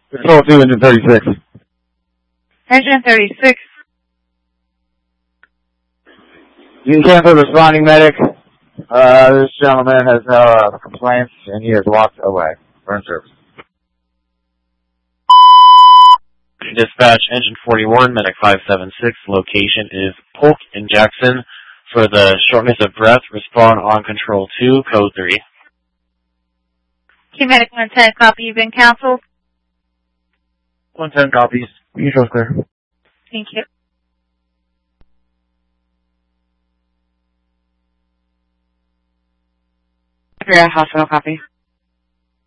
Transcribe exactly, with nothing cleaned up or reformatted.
Control two, engine thirty-six. Engine thirty-six. You can cancel the responding medic. Uh, this gentleman has no uh, complaints, and he has walked away. Burn service. Dispatch, engine forty-one, medic five seven six. Location is Polk in Jackson. For the shortness of breath, respond on control two, code three. Key medic one ten, copy, you've been canceled. one ten copies. Control clear. Thank you. Yeah, hospital copy.